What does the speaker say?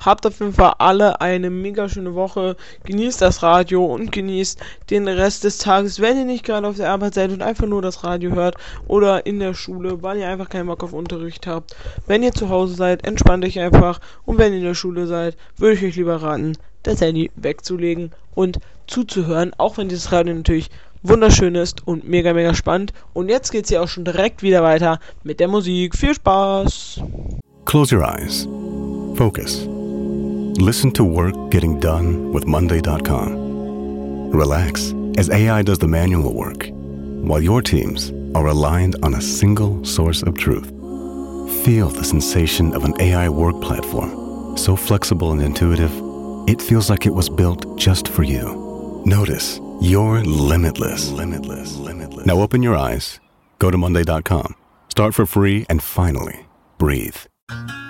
Habt auf jeden Fall alle eine mega schöne Woche. Genießt das Radio und genießt den Rest des Tages, wenn ihr nicht gerade auf der Arbeit seid und einfach nur das Radio hört oder in der Schule, weil ihr einfach keinen Bock auf Unterricht habt. Wenn ihr zu Hause seid, entspannt euch einfach, und wenn ihr in der Schule seid, würde ich euch lieber raten, das Handy wegzulegen und zuzuhören, auch wenn dieses Radio natürlich wunderschön ist und mega, mega spannend. Und jetzt geht's hier auch schon direkt wieder weiter mit der Musik. Viel Spaß! Close your eyes. Focus. Listen to work getting done with Monday.com. Relax as AI does the manual work, while your teams are aligned on a single source of truth. Feel the sensation of an AI work platform, so flexible and intuitive, it feels like it was built just for you. Notice you're limitless. Now open your eyes, go to Monday.com, start for free, and finally, breathe.